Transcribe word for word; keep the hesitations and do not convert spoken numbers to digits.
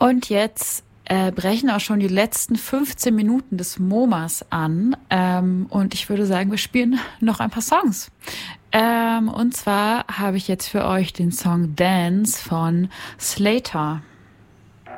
Und jetzt äh, brechen auch schon die letzten fünfzehn Minuten des MoMAs an. Ähm, und ich würde sagen, wir spielen noch ein paar Songs. Ähm, und zwar habe ich jetzt für euch den Song Dance von Slater.